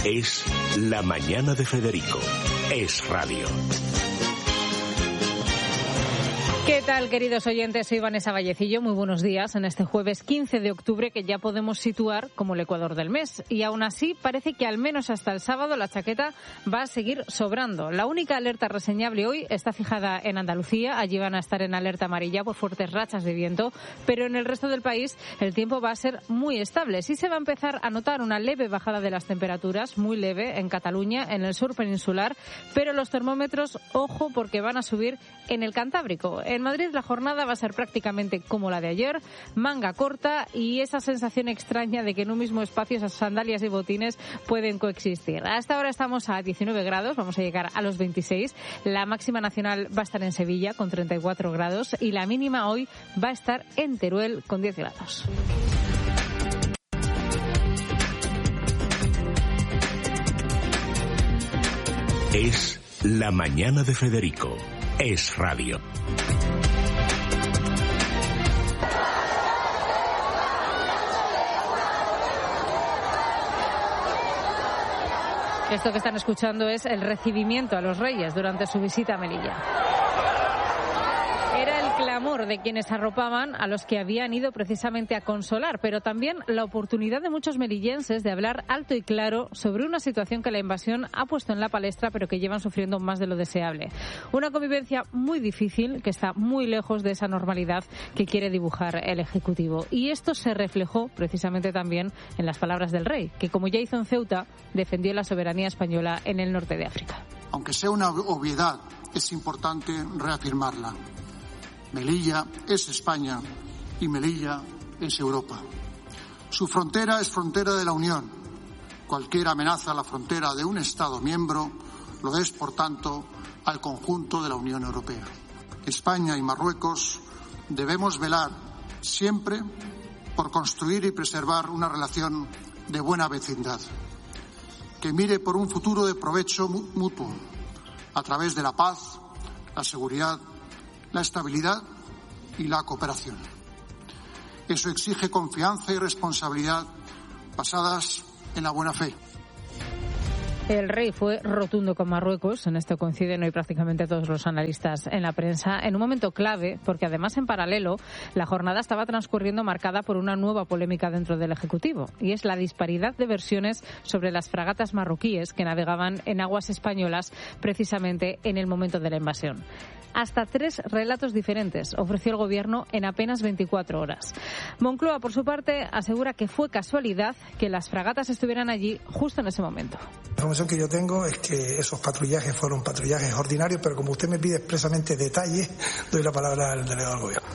Es La Mañana de Federico. Es radio. ¿Qué tal, queridos oyentes? Soy Vanessa Vallecillo. Muy buenos días en este jueves 15 de octubre que ya podemos situar como el Ecuador del mes. Y aún así parece que al menos hasta el sábado la chaqueta va a seguir sobrando. La única alerta reseñable hoy está fijada en Andalucía. Allí van a estar en alerta amarilla por fuertes rachas de viento. Pero en el resto del país el tiempo va a ser muy estable. Sí se va a empezar a notar una leve bajada de las temperaturas, muy leve en Cataluña, en el sur peninsular. Pero los termómetros, ojo, porque van a subir en el Cantábrico. En Madrid la jornada va a ser prácticamente como la de ayer, manga corta y esa sensación extraña de que en un mismo espacio esas sandalias y botines pueden coexistir. Hasta ahora estamos a 19 grados, vamos a llegar a los 26. La máxima nacional va a estar en Sevilla con 34 grados y la mínima hoy va a estar en Teruel con 10 grados. Es La Mañana de Federico. Es radio. Esto que están escuchando es el recibimiento a los Reyes durante su visita a Melilla. Era el clamor de quienes arropaban a los que habían ido precisamente a consolar, pero también la oportunidad de muchos melillenses de hablar alto y claro sobre una situación que la invasión ha puesto en la palestra, pero que llevan sufriendo más de lo deseable. Una convivencia muy difícil, que está muy lejos de esa normalidad que quiere dibujar el Ejecutivo. Y esto se reflejó precisamente también en las palabras del rey, que como ya hizo en Ceuta, defendió la soberanía española en el norte de África. Aunque sea una obviedad, es importante reafirmarla. Melilla es España y Melilla es Europa. Su frontera es frontera de la Unión. Cualquier amenaza a la frontera de un Estado miembro lo es, por tanto, al conjunto de la Unión Europea. España y Marruecos debemos velar siempre por construir y preservar una relación de buena vecindad, que mire por un futuro de provecho mutuo, a través de la paz, la seguridad, la estabilidad y la cooperación. Eso exige confianza y responsabilidad basadas en la buena fe. El rey fue rotundo con Marruecos, en esto coinciden hoy prácticamente todos los analistas en la prensa, en un momento clave, porque además en paralelo la jornada estaba transcurriendo marcada por una nueva polémica dentro del Ejecutivo, y es la disparidad de versiones sobre las fragatas marroquíes que navegaban en aguas españolas precisamente en el momento de la invasión. Hasta 3 relatos diferentes ofreció el Gobierno en apenas 24 horas. Moncloa, por su parte, asegura que fue casualidad que las fragatas estuvieran allí justo en ese momento. La información que yo tengo es que esos patrullajes fueron patrullajes ordinarios, pero como usted me pide expresamente detalles, doy la palabra al delegado del Gobierno.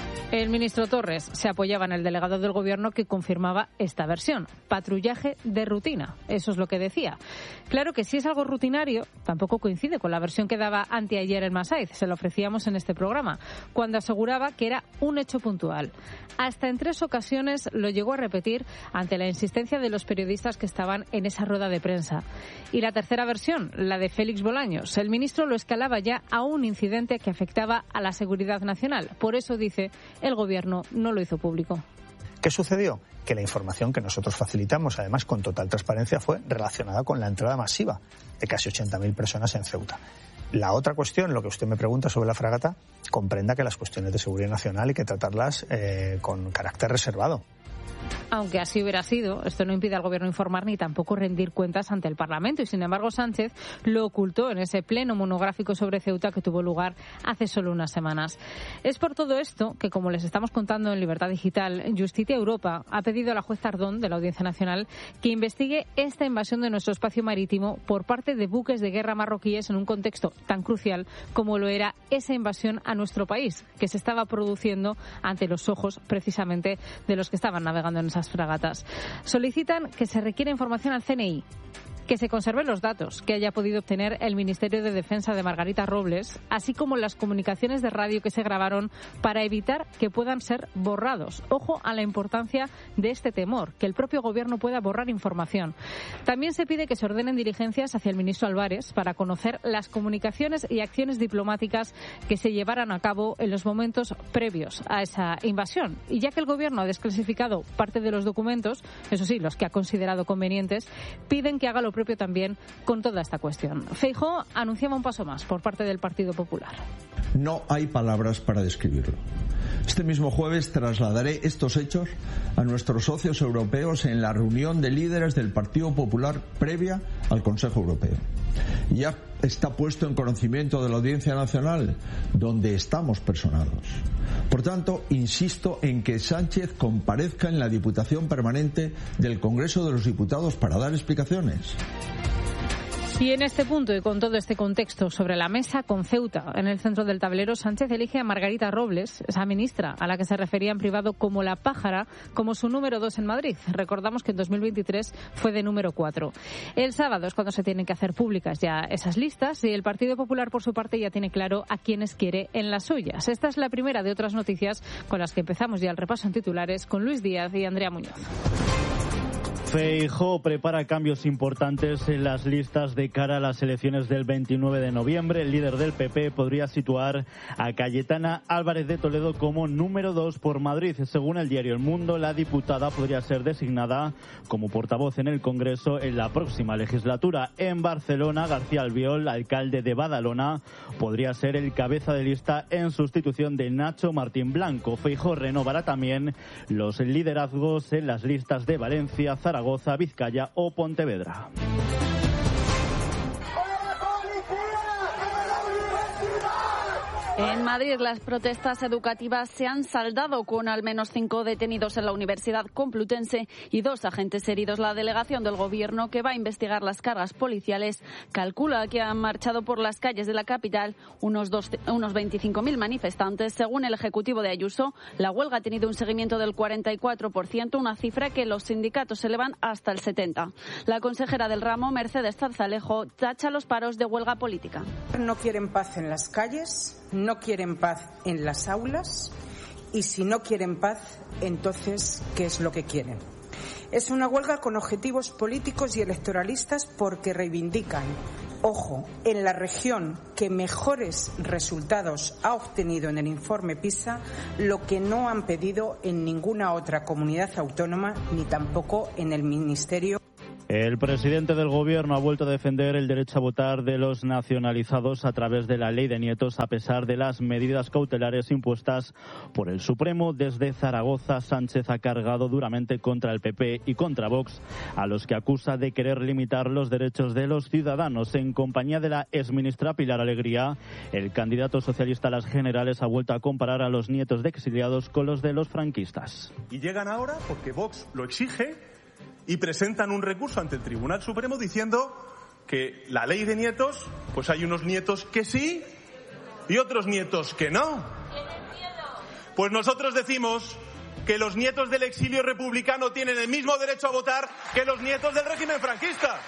El ministro Torres se apoyaba en el delegado del Gobierno que confirmaba esta versión. Patrullaje de rutina, eso es lo que decía. Claro que si es algo rutinario, tampoco coincide con la versión que daba anteayer en Masaiz, se lo ofrecíamos en este programa, cuando aseguraba que era un hecho puntual. Hasta en 3 ocasiones lo llegó a repetir ante la insistencia de los periodistas que estaban en esa rueda de prensa. Y la tercera versión, la de Félix Bolaños, el ministro lo escalaba ya a un incidente que afectaba a la seguridad nacional. Por eso dice, el Gobierno no lo hizo público. ¿Qué sucedió? Que la información que nosotros facilitamos, además con total transparencia, fue relacionada con la entrada masiva de casi 80.000 personas en Ceuta. La otra cuestión, lo que usted me pregunta sobre la fragata, comprenda que las cuestiones de seguridad nacional hay que tratarlas con carácter reservado. Aunque así hubiera sido, esto no impide al Gobierno informar ni tampoco rendir cuentas ante el Parlamento. Y sin embargo, Sánchez lo ocultó en ese pleno monográfico sobre Ceuta que tuvo lugar hace solo unas semanas. Es por todo esto que, como les estamos contando en Libertad Digital, Justicia Europa ha pedido a la juez Tardón de la Audiencia Nacional que investigue esta invasión de nuestro espacio marítimo por parte de buques de guerra marroquíes en un contexto tan crucial como lo era esa invasión a nuestro país, que se estaba produciendo ante los ojos precisamente de los que estaban navegando en esas fragatas. Solicitan que se requiera información al CNI que se conserven los datos que haya podido obtener el Ministerio de Defensa de Margarita Robles, así como las comunicaciones de radio que se grabaron para evitar que puedan ser borrados. Ojo a la importancia de este temor, que el propio Gobierno pueda borrar información. También se pide que se ordenen diligencias hacia el ministro Álvarez para conocer las comunicaciones y acciones diplomáticas que se llevaran a cabo en los momentos previos a esa invasión. Y ya que el Gobierno ha desclasificado parte de los documentos, eso sí, los que ha considerado convenientes, piden que haga lo propio también con toda esta cuestión. Feijóo anunciaba un paso más por parte del Partido Popular. No hay palabras para describirlo. Este mismo jueves trasladaré estos hechos a nuestros socios europeos en la reunión de líderes del Partido Popular previa al Consejo Europeo. Ya está puesto en conocimiento de la Audiencia Nacional, donde estamos personados. Por tanto, insisto en que Sánchez comparezca en la Diputación Permanente del Congreso de los Diputados para dar explicaciones. Y en este punto y con todo este contexto sobre la mesa, con Ceuta en el centro del tablero, Sánchez elige a Margarita Robles, esa ministra a la que se refería en privado como la pájara, como su número 2 en Madrid. Recordamos que en 2023 fue de número 4. El sábado es cuando se tienen que hacer públicas ya esas listas y el Partido Popular, por su parte, ya tiene claro a quiénes quiere en las suyas. Esta es la primera de otras noticias con las que empezamos ya el repaso en titulares con Luis Díaz y Andrea Muñoz. Feijóo prepara cambios importantes en las listas de cara a las elecciones del 29 de noviembre. El líder del PP podría situar a Cayetana Álvarez de Toledo como número 2 por Madrid. Según el diario El Mundo, la diputada podría ser designada como portavoz en el Congreso en la próxima legislatura. En Barcelona, García Albiol, alcalde de Badalona, podría ser el cabeza de lista en sustitución de Nacho Martín Blanco. Feijóo renovará también los liderazgos en las listas de Valencia, Zaragoza, Vizcaya o Pontevedra. En Madrid, las protestas educativas se han saldado con al menos 5 detenidos en la Universidad Complutense y 2 agentes heridos. La delegación del Gobierno, que va a investigar las cargas policiales, calcula que han marchado por las calles de la capital unos 25.000 manifestantes. Según el Ejecutivo de Ayuso, la huelga ha tenido un seguimiento del 44%, una cifra que los sindicatos elevan hasta el 70%. La consejera del ramo, Mercedes Zarzalejo, tacha los paros de huelga política. No quieren paz en las calles, no quieren paz en las aulas y si no quieren paz, entonces, ¿qué es lo que quieren? Es una huelga con objetivos políticos y electoralistas porque reivindican, ojo, en la región que mejores resultados ha obtenido en el informe PISA, lo que no han pedido en ninguna otra comunidad autónoma ni tampoco en el Ministerio. El presidente del Gobierno ha vuelto a defender el derecho a votar de los nacionalizados a través de la ley de nietos, a pesar de las medidas cautelares impuestas por el Supremo. Desde Zaragoza, Sánchez ha cargado duramente contra el PP y contra Vox, a los que acusa de querer limitar los derechos de los ciudadanos. En compañía de la exministra Pilar Alegría, el candidato socialista a las generales ha vuelto a comparar a los nietos de exiliados con los de los franquistas. Y llegan ahora porque Vox lo exige y presentan un recurso ante el Tribunal Supremo diciendo que la ley de nietos, pues hay unos nietos que sí y otros nietos que no. Pues nosotros decimos que los nietos del exilio republicano tienen el mismo derecho a votar que los nietos del régimen franquista.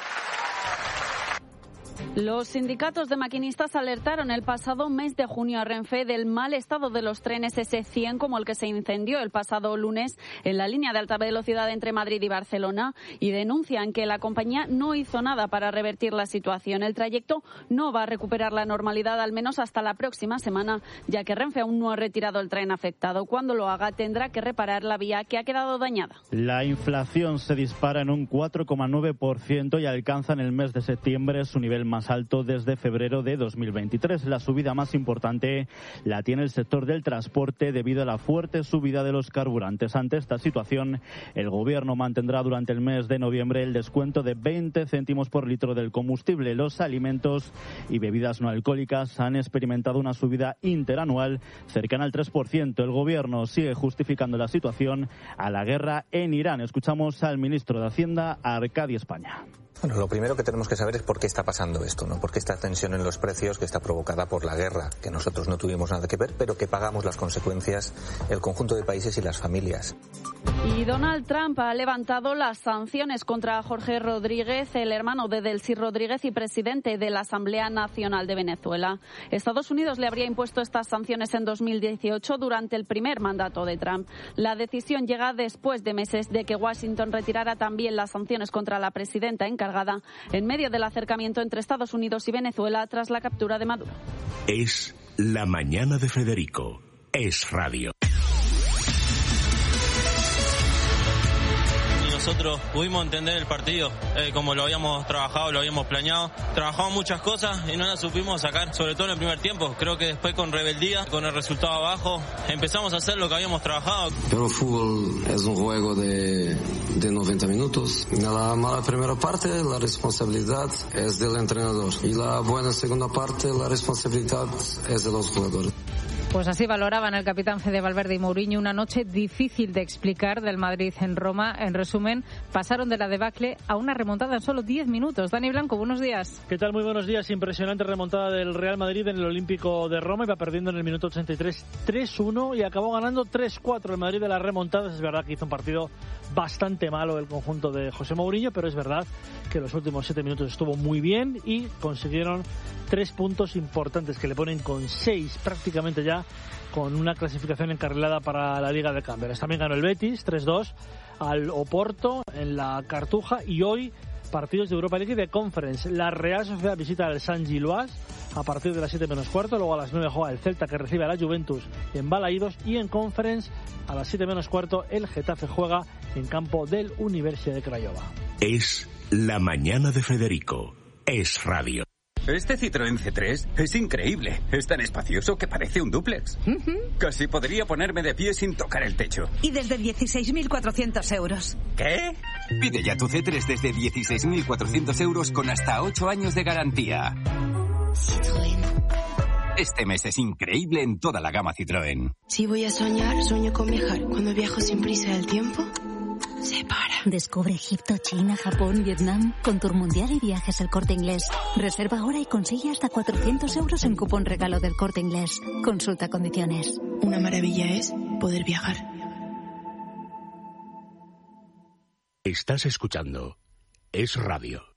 Los sindicatos de maquinistas alertaron el pasado mes de junio a Renfe del mal estado de los trenes S100, como el que se incendió el pasado lunes en la línea de alta velocidad entre Madrid y Barcelona, y denuncian que la compañía no hizo nada para revertir la situación. El trayecto no va a recuperar la normalidad al menos hasta la próxima semana, ya que Renfe aún no ha retirado el tren afectado. Cuando lo haga, tendrá que reparar la vía que ha quedado dañada. La inflación se dispara en un 4,9% y alcanza en el mes de septiembre su nivel más alto desde febrero de 2023. La subida más importante la tiene el sector del transporte debido a la fuerte subida de los carburantes. Ante esta situación, el Gobierno mantendrá durante el mes de noviembre el descuento de 20 céntimos por litro del combustible. Los alimentos y bebidas no alcohólicas han experimentado una subida interanual cercana al 3%. El Gobierno sigue justificando la situación a la guerra en Irán. Escuchamos al ministro de Hacienda, Arcadi España. Bueno, lo primero que tenemos que saber es por qué está pasando esto, ¿no? Por qué esta tensión en los precios que está provocada por la guerra, que nosotros no tuvimos nada que ver, pero que pagamos las consecuencias el conjunto de países y las familias. Y Donald Trump ha levantado las sanciones contra Jorge Rodríguez, el hermano de Delcy Rodríguez y presidente de la Asamblea Nacional de Venezuela. Estados Unidos le habría impuesto estas sanciones en 2018 durante el primer mandato de Trump. La decisión llega después de meses de que Washington retirara también las sanciones contra la presidenta encargada en medio del acercamiento entre Estados Unidos y Venezuela tras la captura de Maduro. Es La Mañana de Federico. Es Radio. Nosotros pudimos entender el partido como lo habíamos trabajado, lo habíamos planeado. Trabajamos muchas cosas y no las supimos sacar, sobre todo en el primer tiempo. Creo que después con rebeldía, con el resultado abajo, empezamos a hacer lo que habíamos trabajado. Pero el fútbol es un juego de 90 minutos. En la mala primera parte la responsabilidad es del entrenador y la buena segunda parte la responsabilidad es de los jugadores. Pues así valoraban el capitán Fede Valverde y Mourinho una noche difícil de explicar del Madrid en Roma. En resumen, pasaron de la debacle a una remontada en solo 10 minutos. Dani Blanco, buenos días. ¿Qué tal? Muy buenos días. Impresionante remontada del Real Madrid en el Olímpico de Roma. Iba perdiendo en el minuto 83 3-1 y acabó ganando 3-4 el Madrid de las remontadas. Es verdad que hizo un partido bastante malo el conjunto de José Mourinho, pero es verdad que los últimos 7 minutos estuvo muy bien y consiguieron 3 puntos importantes que le ponen con 6 prácticamente ya, con una clasificación encarrilada para la Liga de Campeones. También ganó el Betis 3-2 al Oporto en la Cartuja y hoy partidos de Europa League y de Conference. La Real Sociedad visita al San Giloás a partir de las 7 menos cuarto, luego a las 9 juega el Celta que recibe a la Juventus en Balaídos y en Conference a las 7 menos cuarto el Getafe juega en campo del Universidad de Craiova. Es La Mañana de Federico. Es Radio. Este Citroën C3 es increíble. Es tan espacioso que parece un dúplex. Casi podría ponerme de pie sin tocar el techo. Y desde 16.400 euros. ¿Qué? Pide ya tu C3 desde 16.400 euros con hasta 8 años de garantía. Citroën. Este mes es increíble en toda la gama Citroën. Si voy a soñar, sueño con viajar. Cuando viajo sin prisa del tiempo, se para. Descubre Egipto, China, Japón, Vietnam con Tour Mundial y Viajes El Corte Inglés. Reserva ahora y consigue hasta 400 euros en cupón regalo del Corte Inglés. Consulta condiciones. Una maravilla es poder viajar. Estás escuchando Es Radio.